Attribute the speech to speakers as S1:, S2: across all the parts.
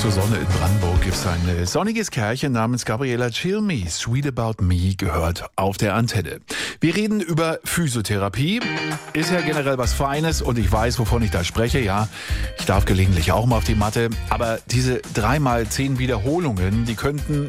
S1: Zur Sonne in Brandenburg gibt es ein sonniges Kerlchen namens Gabriela Cilmi. Sweet About Me gehört auf der Antenne. Wir reden über Physiotherapie. Ist ja generell was Feines und ich weiß, wovon ich da spreche. Ja, ich darf gelegentlich auch mal auf die Matte. Aber diese 3x10 Wiederholungen, die könnten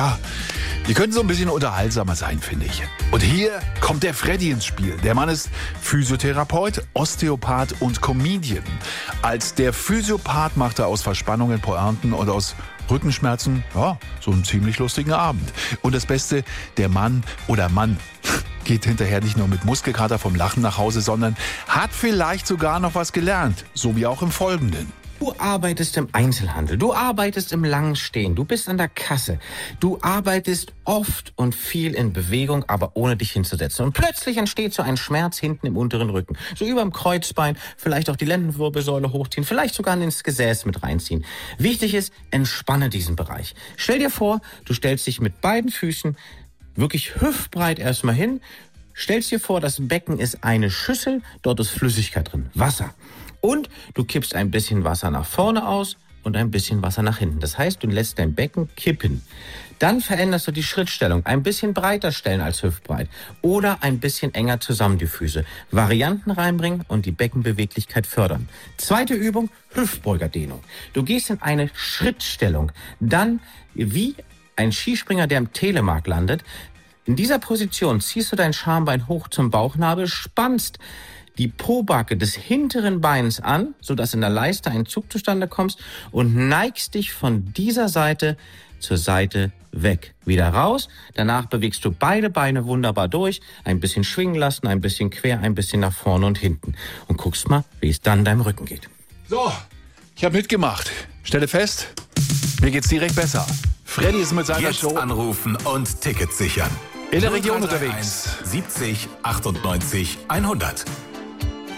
S1: so ein bisschen unterhaltsamer sein, finde ich. Und hier kommt der Freddy ins Spiel. Der Mann ist Physiotherapeut, Osteopath und Comedian. Als der Physiopath macht er aus Verspannungen Pointen und aus Rückenschmerzen, so einen ziemlich lustigen Abend. Und das Beste, der Mann geht hinterher nicht nur mit Muskelkater vom Lachen nach Hause, sondern hat vielleicht sogar noch was gelernt. So wie auch im Folgenden.
S2: Du arbeitest im Einzelhandel, du arbeitest im Langstehen, du bist an der Kasse, du arbeitest oft und viel in Bewegung, aber ohne dich hinzusetzen. Und plötzlich entsteht so ein Schmerz hinten im unteren Rücken, so über dem Kreuzbein, vielleicht auch die Lendenwirbelsäule hochziehen, vielleicht sogar ins Gesäß mit reinziehen. Wichtig ist, entspanne diesen Bereich. Stell dir vor, du stellst dich mit beiden Füßen wirklich hüftbreit erstmal hin, stellst dir vor, das Becken ist eine Schüssel, dort ist Flüssigkeit drin, Wasser. Und du kippst ein bisschen Wasser nach vorne aus und ein bisschen Wasser nach hinten. Das heißt, du lässt dein Becken kippen. Dann veränderst du die Schrittstellung. Ein bisschen breiter stellen als hüftbreit. Oder ein bisschen enger zusammen die Füße. Varianten reinbringen und die Beckenbeweglichkeit fördern. Zweite Übung, Hüftbeugerdehnung. Du gehst in eine Schrittstellung. Dann wie ein Skispringer, der im Telemark landet. In dieser Position ziehst du dein Schambein hoch zum Bauchnabel, spannst die Pobacke des hinteren Beins an, sodass in der Leiste ein Zug zustande kommst und neigst dich von dieser Seite zur Seite weg. Wieder raus, danach bewegst du beide Beine wunderbar durch, ein bisschen schwingen lassen, ein bisschen quer, ein bisschen nach vorne und hinten und guckst mal, wie es dann deinem Rücken geht.
S1: So, ich habe mitgemacht. Stelle fest, mir geht's direkt besser. Freddy ist mit seiner
S3: Jetzt
S1: Show
S3: anrufen und Tickets sichern.
S1: in der Region
S3: 0331
S1: unterwegs.
S3: 70 98 100.